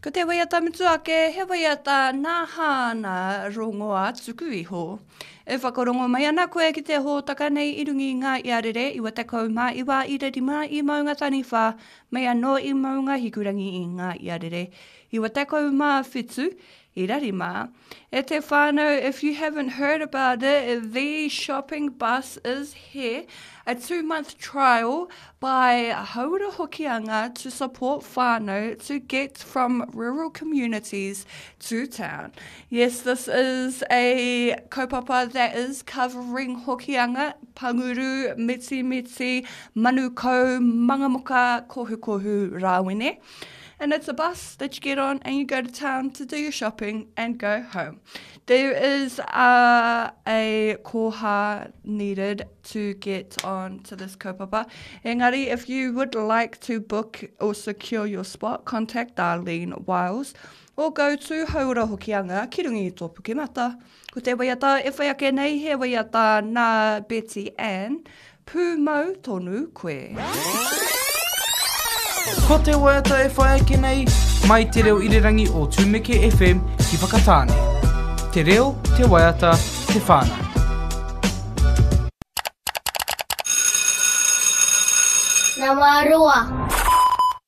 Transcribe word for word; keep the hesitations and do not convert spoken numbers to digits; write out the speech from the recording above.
Ko te waiata mitu ake, he waiata nā hāna rongoa tuku iho. E whakarongo mai ana koe ki te hōtaka nei i rungi ngā iarere, iwa te kau mā iwa i re rima i maunga tani whā, mei anō i maunga hikurangi i ngā iarere. Iwa te kau mā whitu, i rarima. E te whānau, if you haven't heard about it, the shopping bus is here. A two-month trial by Haura Hokianga to support whānau to get from rural communities to town. Yes, this is a kaupapa that is covering Hokianga, Panguru, Miti Miti, Manukau, Mangamuka, Kohu Kohu, Rawene. And it's a bus that you get on and you go to town to do your shopping and go home. There is uh, a koha needed to get on to this kaupapa. Engari, if you would like to book or secure your spot, contact Darlene Wiles or go to Haura Hokianga, ki rungi i tō Pukemata. Ko te waiata, e whai ake nei, he waiata nā Betty Ann, pū mau tonu koe. Ko te waiata e whai ake nei, mai te reo irirangi o Tūmeke F M ki Whakatāne. Te reo, te waiata, te whānau. Nā mā roa.